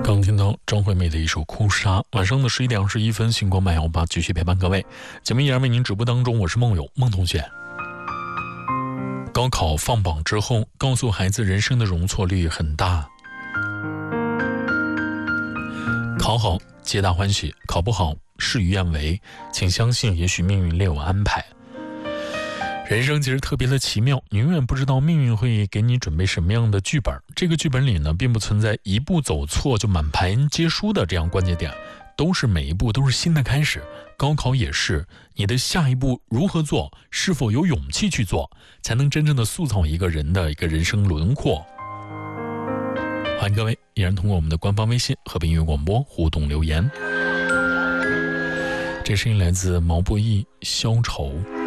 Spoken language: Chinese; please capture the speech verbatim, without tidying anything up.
刚听到张惠妹的一首《哭砂》。晚上的十一点二十一分，星光漫游吧继续陪伴各位。节目依然为您直播当中，我是梦友孟同学。高考放榜之后，告诉孩子人生的容错率很大。考好皆大欢喜，考不好事与愿违，请相信也许命运另有安排。人生其实特别的奇妙，你永远不知道命运会给你准备什么样的剧本。这个剧本里呢，并不存在一步走错就满盘皆输的这样关键点，都是每一步都是新的开始。高考也是，你的下一步如何做，是否有勇气去做，才能真正的塑造一个人的一个人生轮廓。欢迎各位依然通过我们的官方微信和平音乐广播互动留言。这声音来自毛不易，消愁。